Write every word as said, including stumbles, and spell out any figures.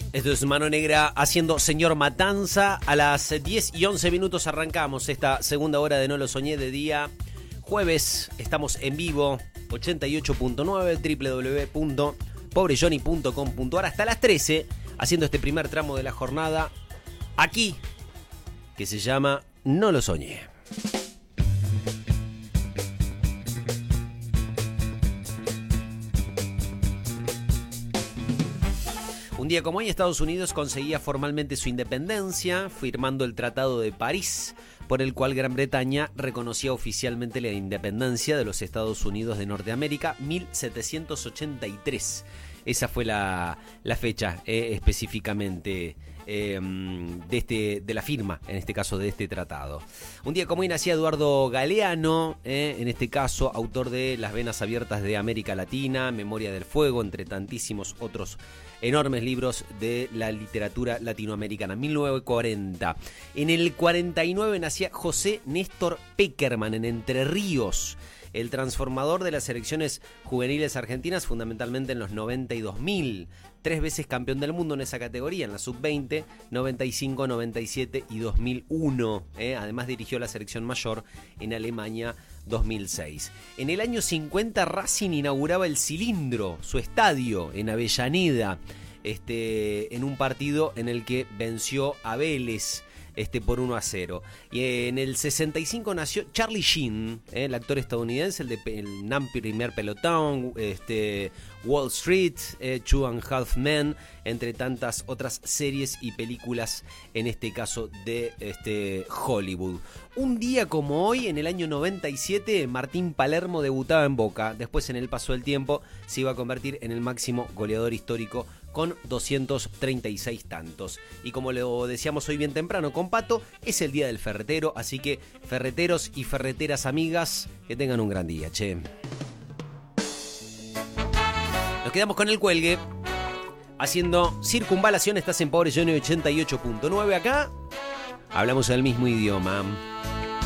Esto es Mano Negra haciendo Señor Matanza. A las diez y once minutos arrancamos esta segunda hora de No Lo Soñé, de día jueves. Estamos en vivo, ochenta y ocho punto nueve, doble u doble u doble u punto pobre johnny punto com punto a r, hasta las trece, haciendo este primer tramo de la jornada aquí, que se llama No Lo Soñé. Un día como hoy, Estados Unidos conseguía formalmente su independencia, firmando el Tratado de París, por el cual Gran Bretaña reconocía oficialmente la independencia de los Estados Unidos de Norteamérica, mil setecientos ochenta y tres. Esa fue la, la fecha eh, específicamente eh, de, este, de la firma, en este caso, de este tratado. Un día como hoy nacía Eduardo Galeano, eh, en este caso autor de Las Venas Abiertas de América Latina, Memoria del Fuego, entre tantísimos otros enormes libros de la literatura latinoamericana. mil novecientos cuarenta. En el cuarenta y nueve nacía José Néstor Pekerman, en Entre Ríos, el transformador de las selecciones juveniles argentinas, fundamentalmente en los noventa y dos mil. Tres veces campeón del mundo en esa categoría, en la sub veinte, noventa y cinco, noventa y siete y dos mil uno. ¿eh? Además dirigió la selección mayor en Alemania dos mil seis. En el año cincuenta, Racing inauguraba el Cilindro, su estadio en Avellaneda, este, en un partido en el que venció a Vélez Este, por uno a cero. Y en el sesenta y cinco nació Charlie Sheen, ¿eh? el actor estadounidense, el de el Nam Primer Pelotón, este, Wall Street, eh, Two and a Half Men, entre tantas otras series y películas, en este caso de este, Hollywood. Un día como hoy, en el año noventa y siete, Martín Palermo debutaba en Boca. Después, en el paso del tiempo, se iba a convertir en el máximo goleador histórico con doscientos treinta y seis tantos. Y como lo decíamos hoy bien temprano con Pato, es el día del ferretero, así que ferreteros y ferreteras amigas, que tengan un gran día, che. Nos quedamos con el cuelgue, haciendo circunvalación. Estás en Pobre Johnny ochenta y ocho punto nueve. Acá hablamos el mismo idioma.